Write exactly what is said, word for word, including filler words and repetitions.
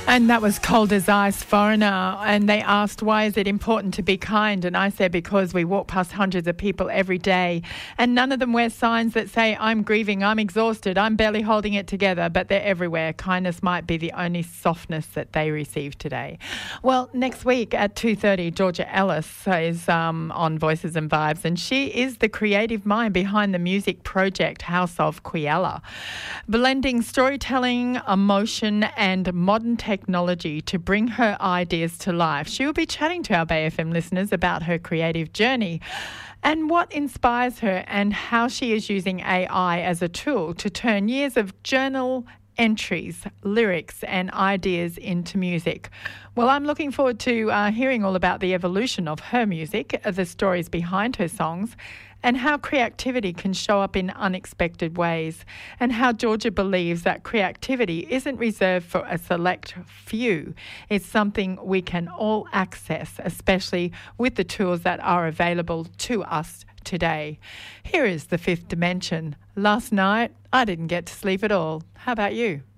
And that was Cold as Ice, Foreigner, and they asked, why is it important to be kind? And I said, because we walk past hundreds of people every day and none of them wear signs that say, I'm grieving, I'm exhausted, I'm barely holding it together, but they're everywhere. Kindness might be the only softness that they receive today. Well, next week at two thirty, Georgia Ellis is um, on Voices and Vibes, and she is the creative mind behind the music project House of Quiella, blending storytelling, emotion and modern technology technology to bring her ideas to life. She will be chatting to our Bay F M listeners about her creative journey and what inspires her and how she is using A I as a tool to turn years of journal entries, lyrics and ideas into music. Well, I'm looking forward to uh, hearing all about the evolution of her music, the stories behind her songs, and how creativity can show up in unexpected ways, and how Georgia believes that creativity isn't reserved for a select few. It's something we can all access, especially with the tools that are available to us today. Here is The Fifth Dimension. Last night, I didn't get to sleep at all. How about you?